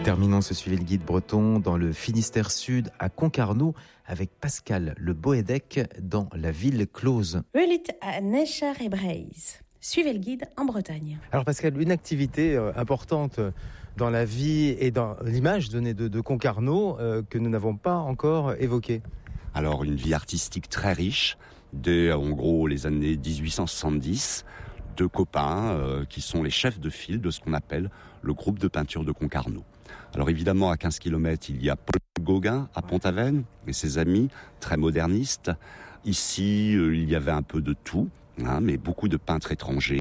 terminons ce Suivez le Guide breton dans le Finistère Sud, à Concarneau, avec Pascal Le Boédec dans la ville close. Suivez le Guide en Bretagne. Alors Pascal, une activité importante dans la vie et dans l'image donnée de Concarneau que nous n'avons pas encore évoquée. Alors une vie artistique très riche, dès en gros les années 1870, deux copains qui sont les chefs de file de ce qu'on appelle le groupe de peinture de Concarneau. Alors évidemment, à 15 km, il y a Paul Gauguin à Pont-Aven et ses amis, très modernistes. Ici, il y avait un peu de tout, mais beaucoup de peintres étrangers,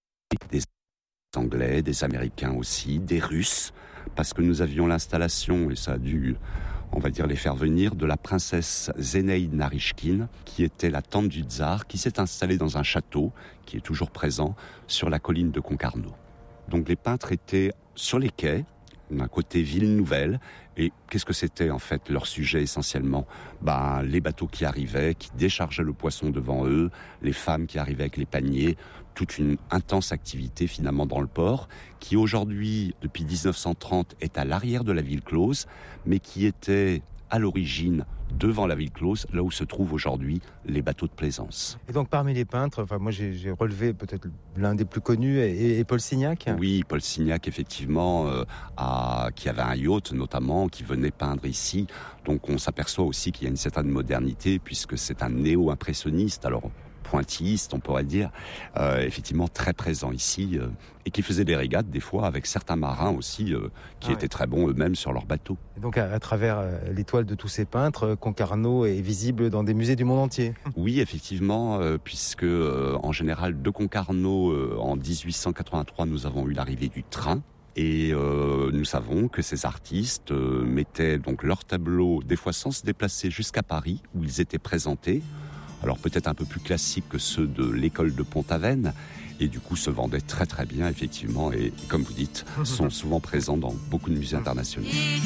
des Anglais, des Américains aussi, des Russes, parce que nous avions l'installation, et ça a dû, on va dire, les faire venir, de la princesse Zénaïde Narishkine, qui était la tante du tsar, qui s'est installée dans un château, qui est toujours présent, sur la colline de Concarneau. Donc les peintres étaient sur les quais, d'un côté ville nouvelle, et qu'est-ce que c'était en fait leur sujet essentiellement ? Les bateaux qui arrivaient, qui déchargeaient le poisson devant eux, les femmes qui arrivaient avec les paniers, toute une intense activité finalement dans le port, qui aujourd'hui, depuis 1930, est à l'arrière de la ville close, mais qui était à l'origine devant la ville close, là où se trouvent aujourd'hui les bateaux de plaisance. Et donc parmi les peintres, moi j'ai relevé peut-être l'un des plus connus, et Paul Signac. Oui, Paul Signac effectivement, qui avait un yacht notamment, qui venait peindre ici. Donc on s'aperçoit aussi qu'il y a une certaine modernité, puisque c'est un néo-impressionniste, alors pointilliste on pourrait dire, effectivement très présent ici, et qui faisait des régates des fois avec certains marins aussi, qui étaient très bons eux-mêmes sur leur bateau. Et donc à travers les toiles de tous ces peintres, Concarneau est visible dans des musées du monde entier. Oui, effectivement, puisque en général de Concarneau, en 1883, nous avons eu l'arrivée du train. Et nous savons que ces artistes mettaient donc leurs tableaux, des fois sans se déplacer, jusqu'à Paris, où ils étaient présentés. Alors peut-être un peu plus classiques que ceux de l'école de Pont-Aven, et du coup se vendaient très très bien effectivement, et comme vous dites, sont souvent présents dans beaucoup de musées internationaux.